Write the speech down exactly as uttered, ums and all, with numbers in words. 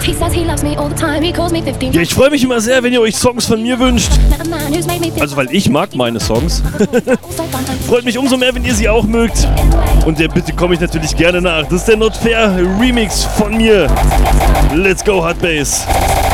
Ja, ich freue mich immer sehr, wenn ihr euch Songs von mir wünscht. Also, weil ich mag meine Songs. Freut mich umso mehr, wenn ihr sie auch mögt. Und der Bitte komme ich natürlich gerne nach. Das ist der Not Fair Remix von mir. Let's go, Hard Bass.